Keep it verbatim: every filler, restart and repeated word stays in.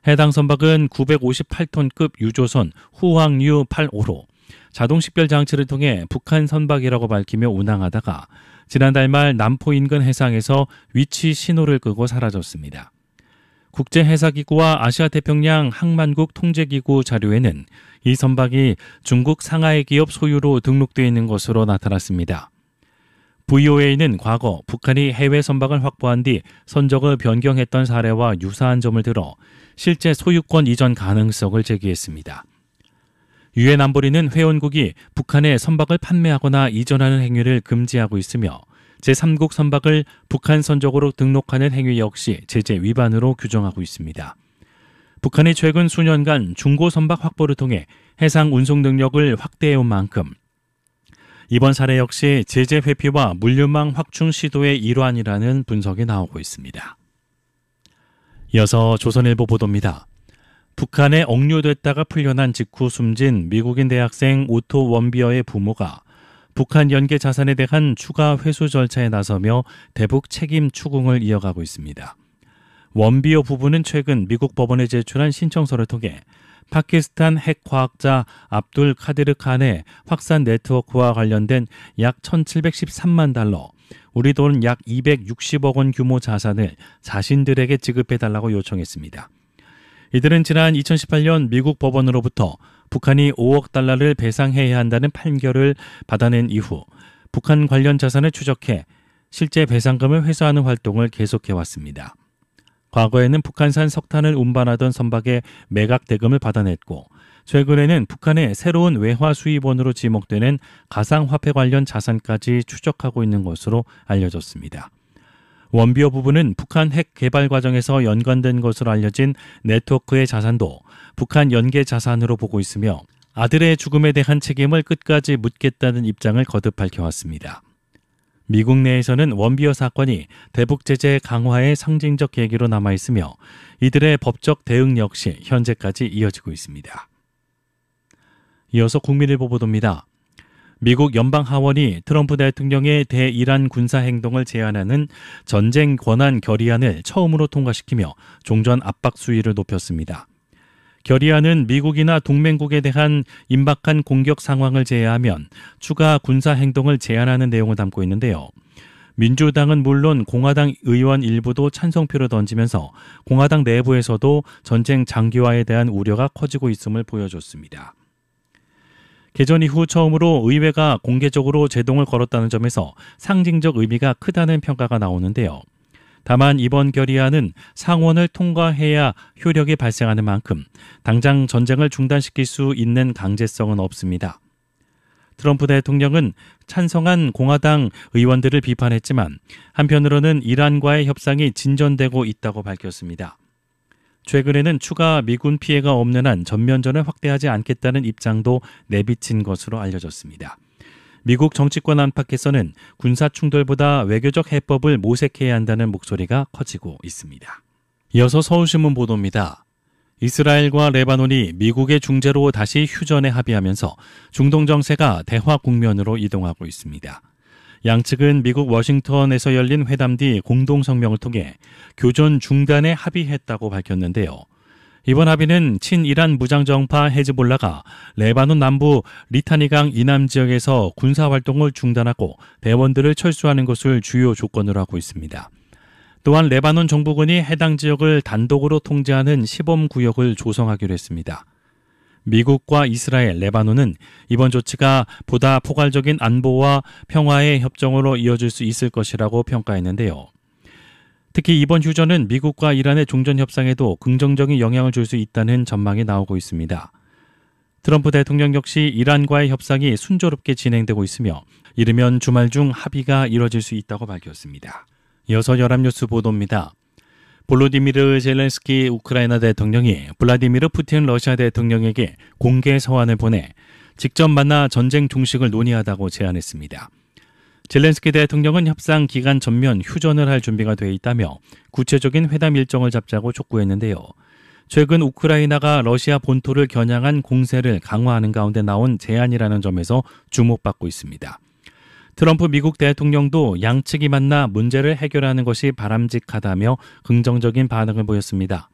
해당 선박은 구백오십팔 톤급 유조선 후황유 팔십오로 자동 식별 장치를 통해 북한 선박이라고 밝히며 운항하다가 지난달 말 남포 인근 해상에서 위치 신호를 끄고 사라졌습니다. 국제해사기구와 아시아태평양 항만국 통제기구 자료에는 이 선박이 중국 상하이 기업 소유로 등록되어 있는 것으로 나타났습니다. 브이오에이는 과거 북한이 해외 선박을 확보한 뒤 선적을 변경했던 사례와 유사한 점을 들어 실제 소유권 이전 가능성을 제기했습니다. 유엔 안보리는 회원국이 북한에 선박을 판매하거나 이전하는 행위를 금지하고 있으며 제삼국 선박을 북한 선적으로 등록하는 행위 역시 제재 위반으로 규정하고 있습니다. 북한이 최근 수년간 중고 선박 확보를 통해 해상 운송 능력을 확대해온 만큼 이번 사례 역시 제재 회피와 물류망 확충 시도의 일환이라는 분석이 나오고 있습니다. 이어서 조선일보 보도입니다. 북한에 억류됐다가 풀려난 직후 숨진 미국인 대학생 오토 원비어의 부모가 북한 연계 자산에 대한 추가 회수 절차에 나서며 대북 책임 추궁을 이어가고 있습니다. 원비어 부부는 최근 미국 법원에 제출한 신청서를 통해 파키스탄 핵 과학자 압둘 카디르 칸의 확산 네트워크와 관련된 약 천칠백십삼만 달러, 우리 돈 약 이백육십억 원 규모 자산을 자신들에게 지급해달라고 요청했습니다. 이들은 지난 이천십팔 년 미국 법원으로부터 북한이 오억 달러를 배상해야 한다는 판결을 받아낸 이후 북한 관련 자산을 추적해 실제 배상금을 회수하는 활동을 계속해왔습니다. 과거에는 북한산 석탄을 운반하던 선박의 매각 대금을 받아냈고 최근에는 북한의 새로운 외화 수입원으로 지목되는 가상화폐 관련 자산까지 추적하고 있는 것으로 알려졌습니다. 원비어 부부는 북한 핵 개발 과정에서 연관된 것으로 알려진 네트워크의 자산도 북한 연계 자산으로 보고 있으며 아들의 죽음에 대한 책임을 끝까지 묻겠다는 입장을 거듭 밝혀왔습니다. 미국 내에서는 원비어 사건이 대북 제재 강화의 상징적 계기로 남아있으며 이들의 법적 대응 역시 현재까지 이어지고 있습니다. 이어서 국민일보 보도입니다. 미국 연방하원이 트럼프 대통령의 대이란 군사행동을 제한하는 전쟁 권한 결의안을 처음으로 통과시키며 종전 압박 수위를 높였습니다. 결의안은 미국이나 동맹국에 대한 임박한 공격 상황을 제외하면 추가 군사행동을 제한하는 내용을 담고 있는데요. 민주당은 물론 공화당 의원 일부도 찬성표를 던지면서 공화당 내부에서도 전쟁 장기화에 대한 우려가 커지고 있음을 보여줬습니다. 개전 이후 처음으로 의회가 공개적으로 제동을 걸었다는 점에서 상징적 의미가 크다는 평가가 나오는데요. 다만 이번 결의안은 상원을 통과해야 효력이 발생하는 만큼 당장 전쟁을 중단시킬 수 있는 강제성은 없습니다. 트럼프 대통령은 찬성한 공화당 의원들을 비판했지만 한편으로는 이란과의 협상이 진전되고 있다고 밝혔습니다. 최근에는 추가 미군 피해가 없는 한 전면전을 확대하지 않겠다는 입장도 내비친 것으로 알려졌습니다. 미국 정치권 안팎에서는 군사 충돌보다 외교적 해법을 모색해야 한다는 목소리가 커지고 있습니다. 이어서 서울신문 보도입니다. 이스라엘과 레바논이 미국의 중재로 다시 휴전에 합의하면서 중동 정세가 대화 국면으로 이동하고 있습니다. 양측은 미국 워싱턴에서 열린 회담 뒤 공동 성명을 통해 교전 중단에 합의했다고 밝혔는데요. 이번 합의는 친이란 무장정파 헤즈볼라가 레바논 남부 리타니강 이남 지역에서 군사활동을 중단하고 대원들을 철수하는 것을 주요 조건으로 하고 있습니다. 또한 레바논 정부군이 해당 지역을 단독으로 통제하는 시범구역을 조성하기로 했습니다. 미국과 이스라엘, 레바논은 이번 조치가 보다 포괄적인 안보와 평화의 협정으로 이어질 수 있을 것이라고 평가했는데요. 특히 이번 휴전은 미국과 이란의 종전 협상에도 긍정적인 영향을 줄 수 있다는 전망이 나오고 있습니다. 트럼프 대통령 역시 이란과의 협상이 순조롭게 진행되고 있으며 이르면 주말 중 합의가 이뤄질 수 있다고 밝혔습니다. 이어서 연합뉴스 보도입니다. 볼로디미르 젤렌스키 우크라이나 대통령이 블라디미르 푸틴 러시아 대통령에게 공개 서한을 보내 직접 만나 전쟁 종식을 논의하다고 제안했습니다. 젤렌스키 대통령은 협상 기간 전면 휴전을 할 준비가 돼 있다며 구체적인 회담 일정을 잡자고 촉구했는데요. 최근 우크라이나가 러시아 본토를 겨냥한 공세를 강화하는 가운데 나온 제안이라는 점에서 주목받고 있습니다. 트럼프 미국 대통령도 양측이 만나 문제를 해결하는 것이 바람직하다며 긍정적인 반응을 보였습니다.